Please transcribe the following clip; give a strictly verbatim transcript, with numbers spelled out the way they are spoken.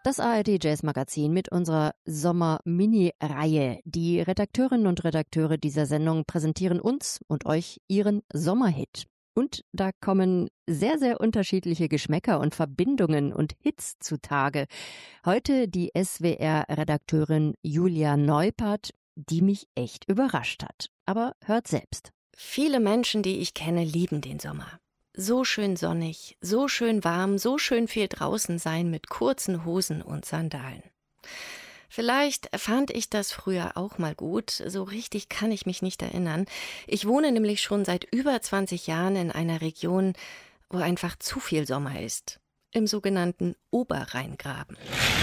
Das A R D Jazz Magazin mit unserer Sommer-Mini-Reihe. Die Redakteurinnen und Redakteure dieser Sendung präsentieren uns und euch ihren Sommerhit. Und da kommen sehr, sehr unterschiedliche Geschmäcker und Verbindungen und Hits zutage. Heute die S W R-Redakteurin Julia Neupert, die mich echt überrascht hat. Aber hört selbst. Viele Menschen, die ich kenne, lieben den Sommer. So schön sonnig, so schön warm, so schön viel draußen sein mit kurzen Hosen und Sandalen. Vielleicht fand ich das früher auch mal gut, so richtig kann ich mich nicht erinnern. Ich wohne nämlich schon seit über zwanzig Jahren in einer Region, wo einfach zu viel Sommer ist, im sogenannten Oberrheingraben.